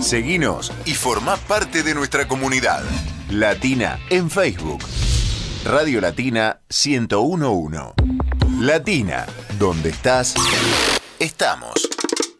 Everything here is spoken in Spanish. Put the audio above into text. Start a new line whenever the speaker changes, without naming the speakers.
Seguinos y formá parte de nuestra comunidad. Latina en Facebook. Radio Latina 1011. Latina, donde estás, estamos.